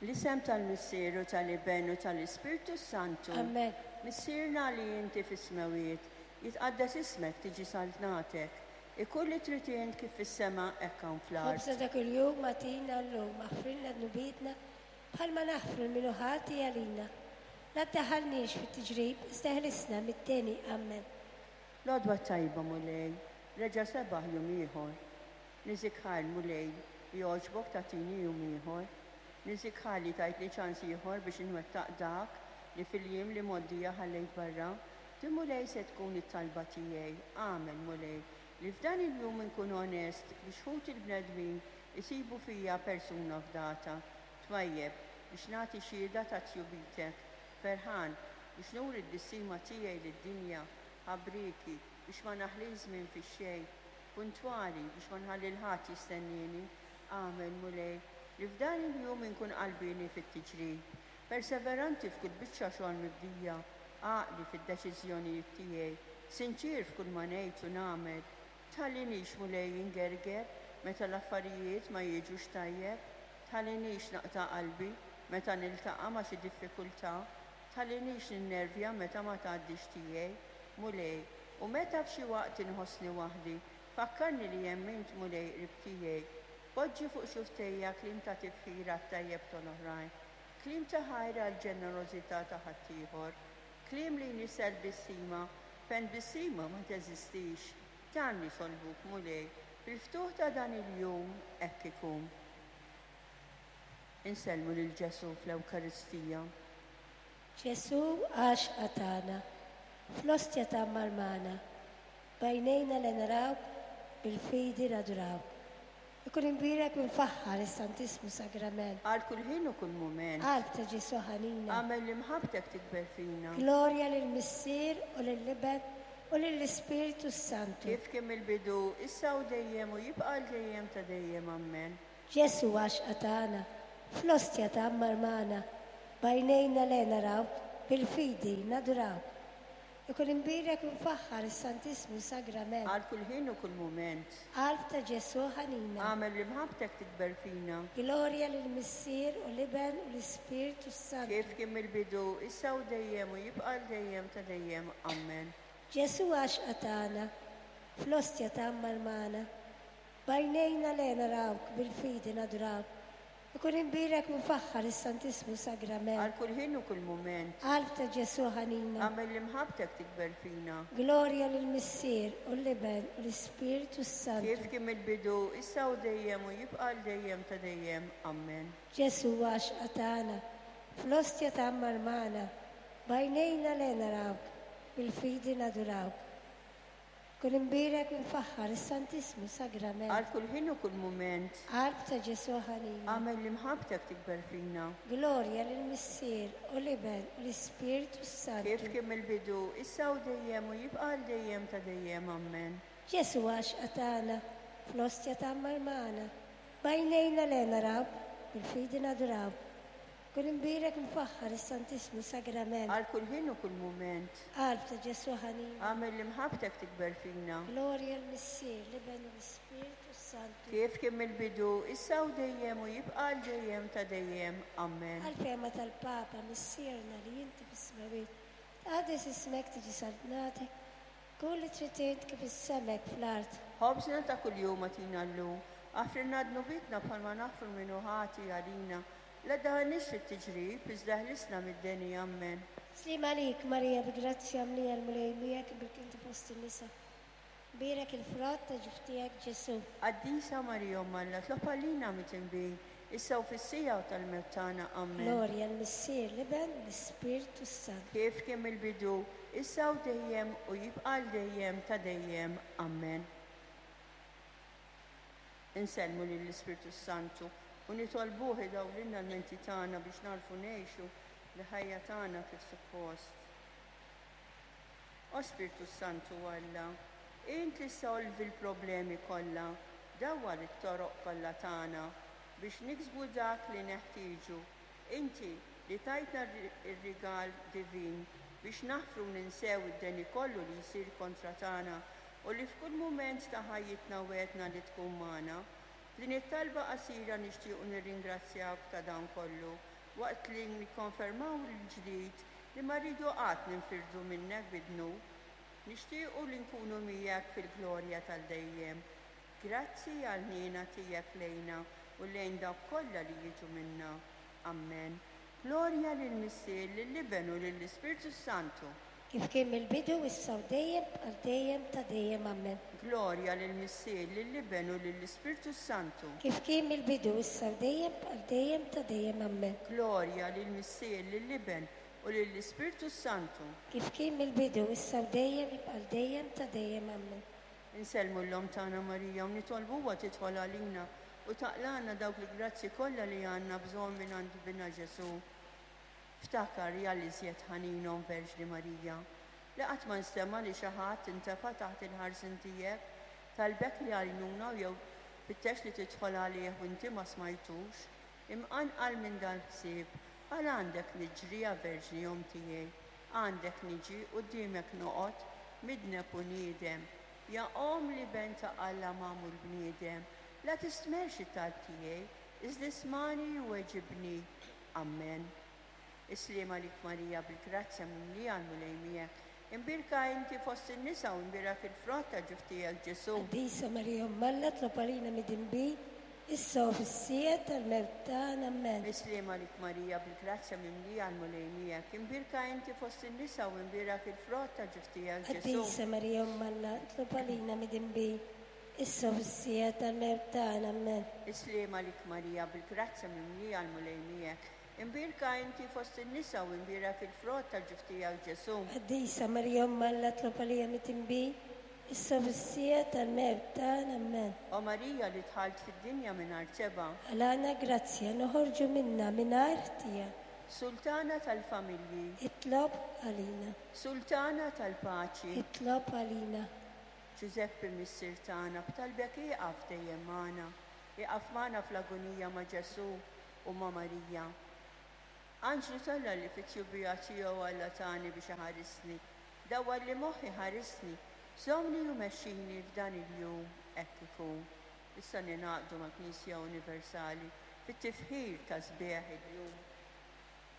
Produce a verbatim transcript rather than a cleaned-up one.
L-isem tal-Missieru tal-Iben u tal-Ispirtu Santu. Amen. Missirna li inti fis-smawiet, jitqaddas ismek tiġi saltnatek. Ikun li trid int kif fis-sema hekk hawn fl-art. خبزة ذاك اليوم أعطينا اللوم اغفر لنا ذنوبنا بحال ما نغفر من هاتي علينا لا تدخلنيش في التجريب استهلسنا من التاني آمين. L-odwa tajba mulej, reġa sebaħ jum ieħor. Niżikħal mulej li jogħġbok tagħtini jum ieħor. Niżikħal li tajt li ċans ieħor biex inwettaq dak li fil-jiem li moddija ħallejt barra. Ti mulej se tkun it-talba tiegħi. Amen mulej. Li f'dan il-jum inkun onest biex ħut il-bnedmin isibu fija persuna f'data. Twajjeb biex nagħti xhieda ta' tjubitek. Ferħan biex nur id-dissima tiegħi lid-dinja. Ħabriki biex ma naħli żmien fix-xejn. Puntwali biex ma nħalli l-ħadd jistennini. Amen mulej. Li f'dan il-jum inkun qalbini fit-tiġrib. Perseveranti f'kull biċċa xogħol mibdija. Għaqli fid-deċiżjonijiet tiegħi. Sinċir f'kull ma ngħid u nagħmel. Tħallinix mulej jingerger meta l-affarijiet ma jiġux tajjeb. Tħallinix naqta' qalbi meta niltaqa' ma' xi diffikultà. Tħallinix ninnervja meta ma tgħaddix tiegħi. Mulej, u meta f'xi waqt inħossni waħdi, fakkarni li jemmint mulej qrib tiegħi. Poġġi fuq xuftejja klim ta' tifħira tajjeb tal-oħrajn. Klim ta' ħajra l-ġenerożità ta' ħaddieħor. Klim li nisel bis-sima, fejn bis-sima ma teżistix. Tanni solbuk mulej, bil-ftuħ ta' dan il-jum hekk ikun. Insellmu lil Ġesu fl-Ewkaristija. Ġesu għax għatana, fl-ostja ta' marmana, bajnejna li narawk, bil-fidi nadurawk. Ikun imbirek minn faħħar is-Santismu Sagrament. Għal kull ħin u kull mument. Qalb ta' Ġesu ħanina. Għamel li mħabtek tikber fina. Glorja lill-Missier u lill-Liben u lill-Ispiritu Santu. Kif kemm il-bidu, issa u dejjem u jibqa' dejjem ta' dejjem ammen. Ġesu għax għatana, fl-ostja ta' marmana, bajnejna li narawk, bil-fidi nadurawk. Ikun imbirek minn faħħar is-Santismu Sagrament. Għal kull ħin u kull mument. Qalb ta' Ġesu ħanina. Għamel li mħabtek tikber fina. Glorja lill-Missier u Liben u l-Ispiritu Santu. Kif kemm il-bidu, issa u dejjem u jibqa' dejjem ta' dejjem ammen. Ġesu għax għatana, fl-ostja ta' marmana, bajnejna li narawk, bil-fidi nadurawk. Ikun imbirek minn faħħar is-Santismu Sagrament. Għal kull ħin u kull mument. Qalb ta' Ġesu ħanina. Għamel li mħabtek tikber fina. Glorja lill-Missier u Liben u l-Ispiritu Santu. Kif kemm il-bidu, issa u dejjem u jibqa' dejjem ta' dejjem ammen. Ġesu għax għatana, fl-ostja ta' marmana, bajnejna li narawk, bil-fidi nadurawk. Kun imbirek minn faħħar is-Santismu Sagrament. Għal kull ħin u kull mument. Qalb ta' Ġesu ħanina. Għamel li mħabtek tikber fina. Glorja lill-Missier u Liben u l-Ispiritu Santu. Kif kemm il-bidu, issa u dejjem u jibqa' dejjem ta' dejjem ammen. Ġesu għax għatana, fl-ostja ta' marmana, bajnejna li narawk, bil-fidi nadurawk. Kun imbirek mfaħħar is-Santismu Sagrament. Għal kull ħin u kull mument. Qalb ta' Ġesu ħanina. Għamel li mħabtek tikber fina. Glorja l-Missier, Liben u l-Ispiritu Santu. Kif kemm il-bidu, issa u dejjem u jibqa' dejjem ta' dejjem ammen. Għal-fema tal-Papa missierna li jinti fis-smawiet. Taqdis ismek tiġi saltnatek, kull li tritint kif is-semek fl-art. Ħobżna ta' kull jum għatina llum, għafrinna d-nubitna bħalma naħfru minnu ħati għalina. La daħnis fit-tiġrib, iżdaħlisna mid-deni ammen. Slim għalik, Marija, bi-grazzja mnija l-mulej mijak bil-kinti fost il-nisa. Birek il-frat ta' ġuftijak Ġesu. Għaddisa Marija Malla, tlopalina mitinbi, issa u fissija u tal-mettana ammen. Glorja l-Missier, Liben, l-Ispiritu Santu. Kif kemm il-bidu, issa u dejjem u jibqa' dejjem ta' dejjem ammen. Insellmu lill-Ispiritu Santu. U nitolbuħi dawlinna l-menti tagħna biex narfu ngħixu li ħajja tagħna kif suppost. O Spiritu Santu Alla, int li solvi l-problemi kollha, dawwar it-toroq kollha tagħna biex niksbu dak li neħtieġu. Inti li tajtna r-rigal divin biex naħfru ninsew id-deni kollu li jsir kontra tagħna u li f'kull mument ta' ħajjitna wetna li tkun magħna. Din it-talba qasira nixtiequ nirringrazzjawk ta' dan kollu waqt li nikkonfermaw il-ġdid li ma rridu qatt ninfirdu minnek bidnu, nixtiequ li nkunu miegħek fil-glorja tal-dejjem. Grazzi għal ħniena tiegħek lejna u lejn dawk kollha li jiġu minna. Amen. Glorja lill-Missier, lill-Iben u lill-Ispirtu Santu. Kif kien mill-bidu issa u dejjem għal dejjem ta' dejjem amen. Glorja lill-Missier, lill-Iben u lill-Ispirtu Santu. Kif kien mill-bidu issa u dejjem għal dejjem ta' dejjem amen. Glorja lill-Missier, lill-Iben u lill-Ispirtu Santu. Kif kien mill-bidu issa u dejjem għal dejjem ta' dejjem amen. Inselmu l-lom tagħna Marija u nitolbuha tidħol għalina u taqlana dawk il-grazzi kollha li għandna bżonn minn għand bina Ġesu. Ftakar jalli żjed ħaninom Verġni Marija li qatt ma nstema li xi ħadd intefa' taħt il-ħarsin tiegħek talbek li għajnuna jew fittex li tidħol għalih u inti ma smajtux. Imqanqal minn dal-ħsieb għal għandek niġrija Verġni jom tiegħi. Għandek niġi quddiemek noqgħod midneb u niedem. Ja om li ben ta' Alla mamul bniedem, la tistmerx it-talb tiegħi, iżda ismani u weġibni. Amen. Islima lik Marija bil-grazzja mimlija għal-mulej miegħek. Imbirka inti fost in-nisa u imbirek il-frott ta' ġuf tiegħek Ġesu. Qaddisa Marija Malla tlopalina midinbi, issa u fis-siegħa tal-mewt tagħna amen. Islima lik Marija bil-grazzja mimlija għal-mulej miegħek. Imbirka inti fost in-nisa u imbirek il-frott ta' ġuf tiegħek Ġesu. Qaddisa Marija Malla tlopalina midinbi, issa u fis-siegħa tal-mewt tagħna amen. Islima lik Marija bil-grazzja mimlija għal-mulej miegħek. Imbirka inti fost in-nisa u imbirek il-frott tal-ġuf tiegħek Ġesu. Qaddisa Marija Malla tlopalina midinbi, issa u fis-siegħa tal-mewt tagħna amen. O Marija li tħalt fid-dinja mingħajr ċeba. Għalana grazzja noħorġu minna mingħajr ħtija. Sultana tal-familji. Itlob għalina. Sultana tal-paċi. Itlob għalina. Giuseppe Missier tagħna b'talbek iqaf dejjem magħna. Iqaf magħna fl-agonija ma' Ġesu u ma' Marija. Anġlu Alla li fit-tjubija tiegħu Alla tani biex iħarisni. Dawwa li moħħi ħarisni. Żomni u mexxini f'dan il-jum hekk ikun. Issa ninaqdu ma' Knisja Universali fit-tifħir ta' sbieħ il-jum.